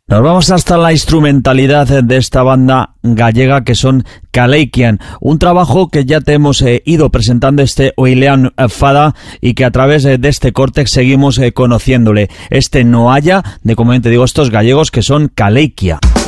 Nos vamos hasta la instrumentalidad de esta banda gallega que son Caleikian, un trabajo que ya te hemos ido presentando este Oilean Fada y que a través de este corte seguimos conociéndole. Este Noalla de, como te digo, estos gallegos que son Caleikia.